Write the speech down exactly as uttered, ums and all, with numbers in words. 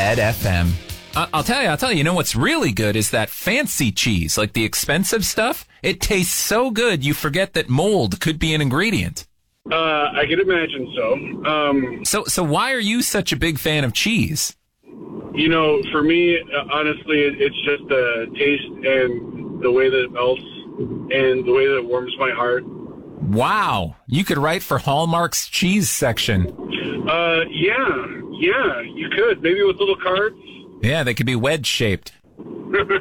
Head F M. Uh, I'll tell you, I'll tell you, you know what's really good is that fancy cheese, like the expensive stuff. It tastes so good you forget that mold could be an ingredient. Uh, I can imagine so. Um, so, so why are you such a big fan of cheese? You know, for me, uh, honestly, it, it's just the taste and the way that it melts and the way that it warms my heart. Wow. You could write for Hallmark's cheese section. Uh, yeah, yeah, you could. Maybe with little cards. Yeah, they could be wedge-shaped.